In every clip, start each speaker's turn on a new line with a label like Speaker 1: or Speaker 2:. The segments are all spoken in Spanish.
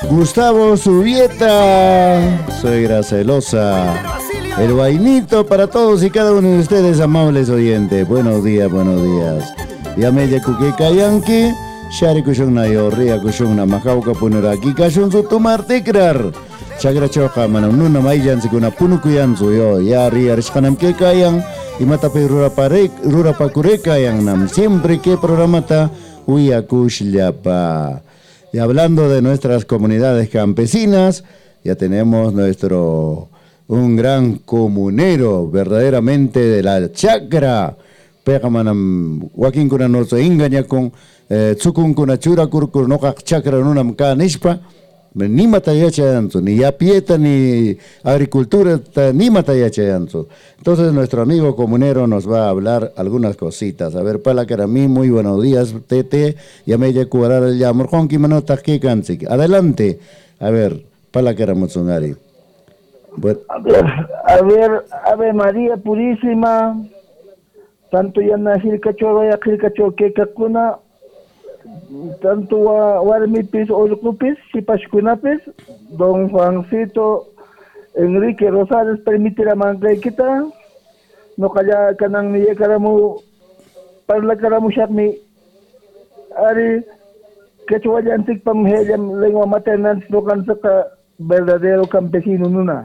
Speaker 1: Gustavo Zubieta, suegra celosa. El vainito para todos y cada uno de ustedes, amables oyentes. Buenos días, buenos días. Yamella Kukeka Yanki, Shari Kushon Nayo, Ria Kushon Namahauka Punuraki, Kashon Sutumar Tekrar. Chagra Choka, Manam Nuna Mayan, Sikuna Punukuyanzu, yo, ya Ria Rishkanam Kekayang, y Matape Rura Pakurekayang Nam, siempre que programata, Uyakush Llapa. Y hablando de nuestras comunidades campesinas, ya tenemos un gran comunero, verdaderamente de la chacra. Pegamanam, Joaquín Kuna Norso Ingaña con Tsukun Kuna Chura Kurkur Noka Chacra Nunam Kanishpa, ni Matayachayanzo, ni Yapieta, ni agricultura, ni Matayachayanzo. Entonces nuestro amigo comunero nos va a hablar algunas cositas. A ver, Palacaramí, muy buenos días, Tete, Yameya Cuarar el Yamor, Honki Manota Kekansik. Adelante, a ver, Palacaramutzungari. Bueno.
Speaker 2: Ave María Purísima, tanto yana Hilcacho, Hilcacho, Kekakuna, tanto Warmipis, Olcupis, Sipashkunapis, don Juancito Enrique Rosales permite la mancaikita, no kaya kanang niya karamu, parla karamu shakmi, ari, kechuayantik pamhelyam, lengua materna, no kansa verdadero campesino nuna.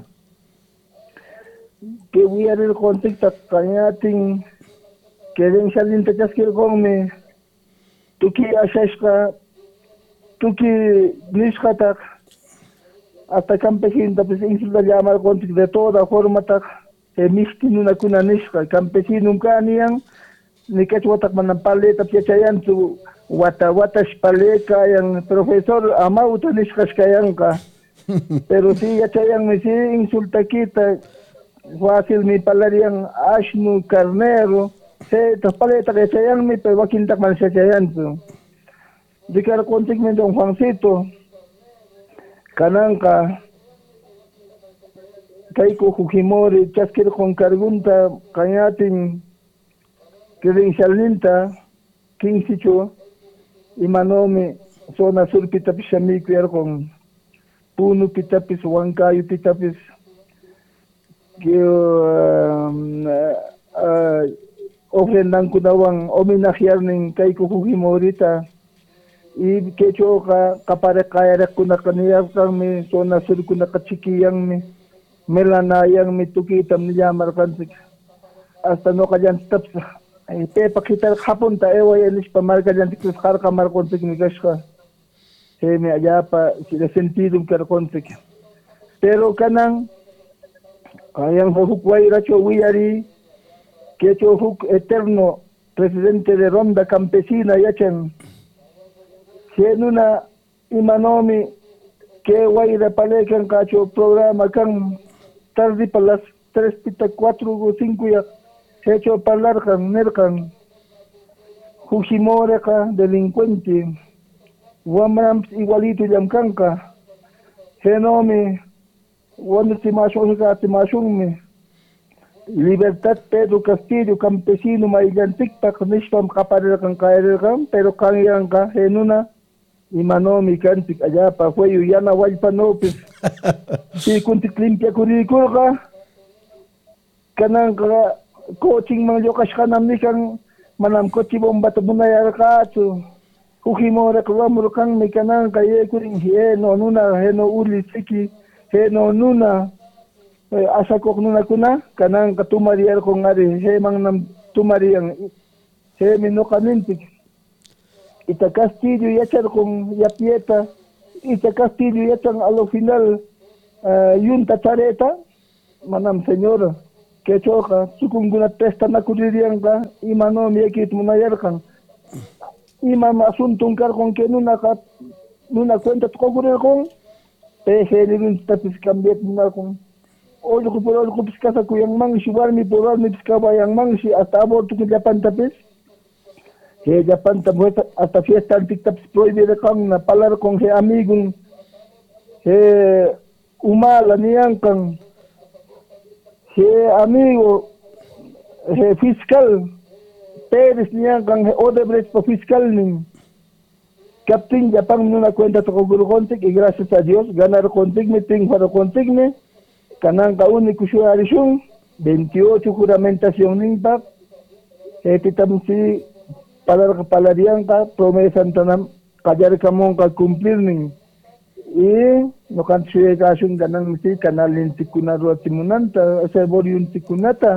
Speaker 2: Que voy a el contexto kanyating, que den salin tachaskir gongme, tuki ashashka, tuki nishkatak, hasta campesino, pues insulta llamar contexto de toda forma tak, mixtin una kuna nishka, campesino nunca niang, ni kechuatak manapaleta piachayan tu wata shpaleka yang profesor amauta nishkash kayanka. Pero si ya chayang me si insulta kita, fácil mi palariang ashnu carnero, se tas paleta que chayang mi pero quinta man se chayang tu. Dikar kontik me don Juancito, kananka, kaiko Fujimori, chaskir con cargunta, kanyatin, credencialinta, kinsicho, y manome, zona sur pitapishami kuer con Puno pitapis, Huancayo pitapis, que ofrendan kunawan homenajear nin Keiko Fujimori ahorita y que choca kapare kaya kuna kaniyang mi zona sur kuna kachikiyang mi melanayang mi tukitam ni yamar kansik hasta no kayan taps pe pakita hapon ta ewa yanis pamarka yan tikis har kamar konsik ni kashka me allá pa si de sentido que conte pero kanang ayang huk wairacho wiari que cho huk eterno presidente de ronda campesina yachen si en una imanomi que waira palekan cacho programa kan tarde para las 3 pita 4 o 5 ya se hecho hablar kan nerkan Fujimori ka delincuente Wamrams igualito yamkanka, Genome, Wanda Timashunme, Libertad Pedro Castillo, campesino, Mailantikpak, Nishpam Kaparekan Kaerekan, pero Kanyanka, Genuna, y Manomi Kantik, allá pa Fueyo, Yana Walpanopis, si Kuntik limpia Kurikulka, Kananka, coaching man Yokashkanam Nikan, Manam Kochibomba Tabunayarkachu. Fujimori kawamuro kang may kanang kaya kuring no nuna heno uli siki heno nuna asakok nuna kuna kanang katumariar kong ngari he mang nam tumariang he minokanintik ita Castillo yachar kong yapieta ita Castillo yachang alo final yun tachareta manam señora que choka sukunguna testa na kuririang ka imano miyakit munayar kang imam asunto con que nuna cuenta tocó con pejelin tapis cambiat nuna con ojo que por algo piscasa kuyang mang shiwar mi por mi piscaba yang mang si hasta abor tu que Japan tapis que Japan tapis hasta fiesta antic tapis prohibida kang na palar con he amigo he umala niyang kang he amigo he fiscal Pérez niya kang Odebrecht pa fiscal ning Captain Japang nuna cuenta toko guru kontik y gracias a Dios ganar kontik me ting para kontik me kanang kaun ni kusyari shung 28 juramentación nimpak pitam si palarian ka promesa tanam kajar kamong ka cumplir ning y no kan suye ka shung ganang si kanalin tikuna ro timunanta sa boriun tikunata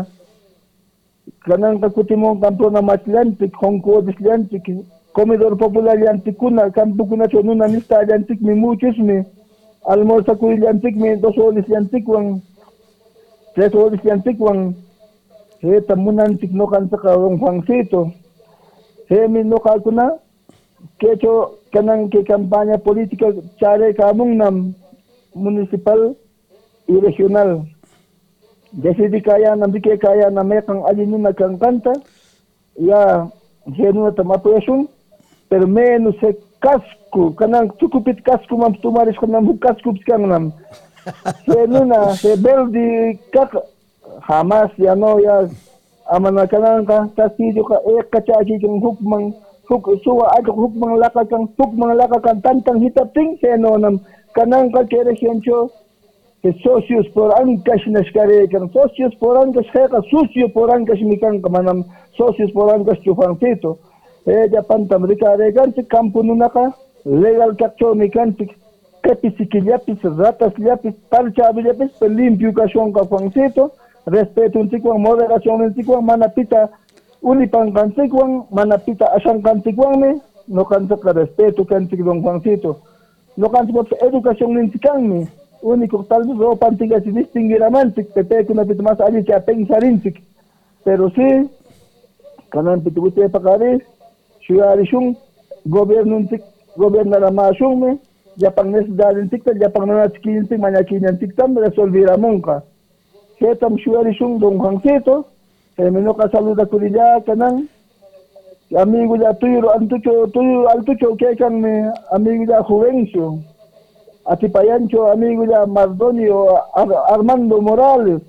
Speaker 2: kanang ka kutimong kampo na matlantik hongko dislantik comedor popular yantikuna kampo kuna chonuna nista yantik mi muchos mi almuerzo kuy yantik mi 2 soles yantik wang 3 soles yantik wang he tamunan tikno kan sa karong Juancito he min no kalkuna kecho kanang ke kampanya politika chare kamong nam municipal y regional desidi kaya nambike kaya na mekang alinin na kang kanta ya henu na tamapuesung pero menos se casco kanang tukupit casco mam tumaris kanang casco kang nam henu na se beldi kak hamas ya no ya amana kanang ka tasido ka kachaji kang hukmang suwa ay hukmang laka kang tantang hitapting henu nam kanang ka keresyon cho que socios por ancash nashkare kan socios por ancash kaya socio por ancash mikan kamanam socios por ancash chufancito ya pantam ricare kan campo nunaka legal kacho mikan kapisikilyapis ratas lyapis parchabilapis limpio kashon kafancito respeto untikwang moderación untikwang manapita ulipang kantikwang manapita asang kantikwang me no kansa ka respeto kantikwang fancito no kansa educación nintikang me único tal vez lo pantiga si distinguir amantik pepe kuna pito mas ali kaya pensarintik pero sí kanan pito bute pakari siyari siyong gobernuntik gobernara masyong me japang nesdalintik tal japang nanatikintik manyakinyantik tam resolvira mongka hetam siyari siyong donghang sito mino ka saluda kurila kanang amigo ya tuyo altucho kaya kang amigo ya Juvencio Atipayancho, amigo ya Mardonio Armando Morales,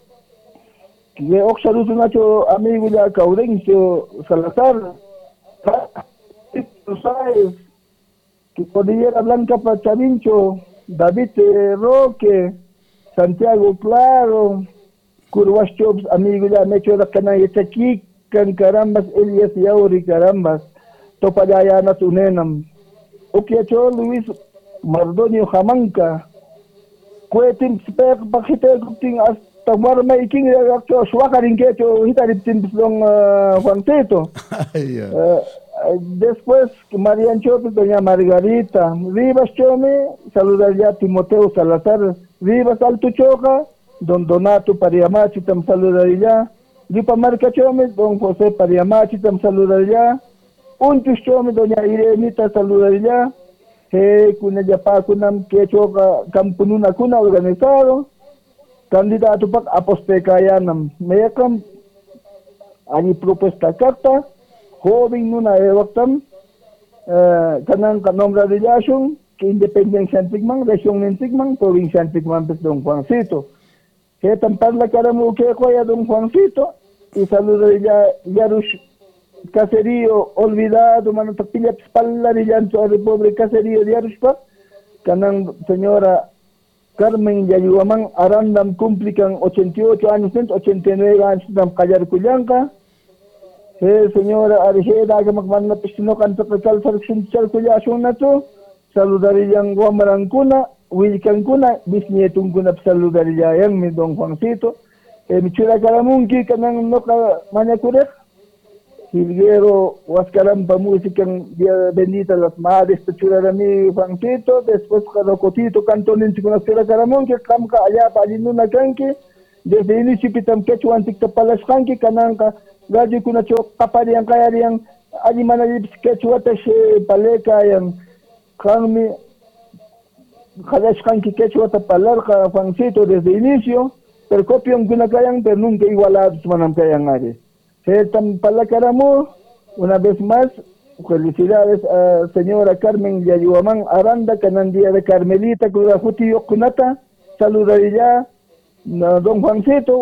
Speaker 2: que Oxaluto Nacho, amigo ya Caurencio Salazar, que Cordillera Blanca Pachavincho, David Roque, Santiago Claro, Curvas Chops, amigo ya Mecho la Canaya Chaquic, Carambas, Elias Yauri, Carambas, Topayaya Natunenam, Okiacho Luis Mardonio Jamanca, Cuetin Spek Bakite Kupting hasta Marma y King Acto Suacarin Quecho, Hitariptin Pislong Juancito. Después Marian Chopi, doña Margarita, Rivas Chome, saludaría a Timoteo Salazar, Rivas Alto Choca, don Donato Pariamachi, tam saludaría, Yupa Marca Chome, don José Pariamachi, tam saludaría, Untus Chome, doña Irenita, saludaría, kuna japa kunam kecho kampununa kuna organizado candidato pak aposte kayanam meyakam ani propuesta carta joven nuna waktam kanang kanomra relation que independencia antigman región antigman provincia antigman pes don Juancito que tampar la caramu que koya don Juancito y saludo ya Yarush Caserío olvidado, mano tapilla espalda brillanto al pobre caserío de Aruspa, canang señora Carmen Yayuamán Arandam cumplican 88 años, 89 años dam Callar Cuyanca, señora Arjeda que magman na pisino kan sa kalsar sinchal kuyasun na to, saludarillang Guamarangkuna, Wilkankuna, bisnietong kuna saludariyang mi Don Juancito, michura karamungi kanang no ka manyakurek, Hilguero, Huascarán, música bendita, las madres, Pechurarami, Juancito, después Carocotito, Cantonin, Chiconacera, Caramón, que Camca, allá, Palinuna, Canque, desde inicio, Pitam, Quechua, Anticta, Palas, Canque, Cananca, Gaji, Cunacho, Caparian, Cayarian, Animanayip, Quechua, Teche, Paleca, Canmi, Jalash, Canque, Quechua, Palarca, Juancito, desde inicio, pero copian Cunacayan, pero nunca igualados, Manamcayan, Ari. Palacaramo, una vez más, felicidades a señora Carmen Yayuamán Aranda, Canandía de Carmelita, Cudajuti Yokunata, saludaría don Juancito,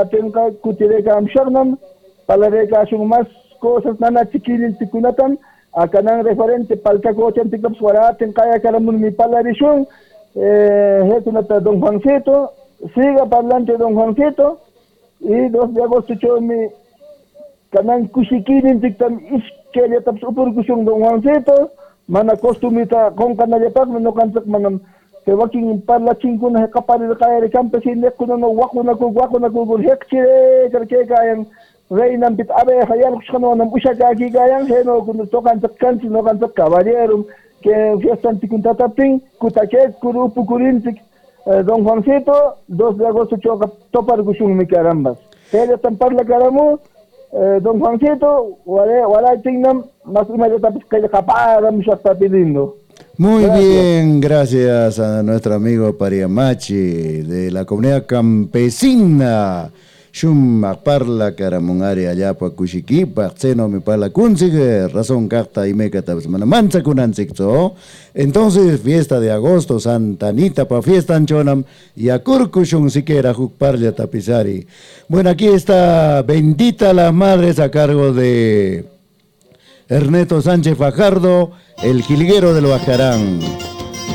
Speaker 2: Waratenka, Kutireka Amsharnam, Palareka más cosas, Nana Chiquilin Tikunatan, Akanang referente palcaco chanticap suaraten kaya karamun mi palarishun, heto na Don Juancito, siga parlante Don Juancito, y 2 de agosto chomi kanang kusikinin tiktam iskele taps upur kusung Don Juancito, mana kostumita kong kanalepak no kansak manam ke waking parla chingko na kaparil kaya campesine kuno no wako na kugul hekchire karke kayang rey ng bit abe hayal kuskano ng usagagi gayang heno kuno to kansak kansi no kansak kabalyerum ke fiestan tikun tataping kutaket kuru pukurintik Don Juancito 2 de agosto choka topar kusung mi karambas hele tampar la karamu Don Juancito wala tingnam mas imaya tapos kaya kaparam siya tapilindo.
Speaker 1: Muy bien, gracias a nuestro amigo Pariamachi de la comunidad campesina. Shum parla karamungari allá pa kushiki pa seno mi parla kunsige razón carta y meca tabs manamanza kunansicto. Entonces fiesta de agosto Santa Anita pa fiesta anchonam y a kurkushun siquiera parla tapizari. Bueno, aquí está Bendita las Madres a cargo de Ernesto Sánchez Fajardo, el jilguero del Bajarán.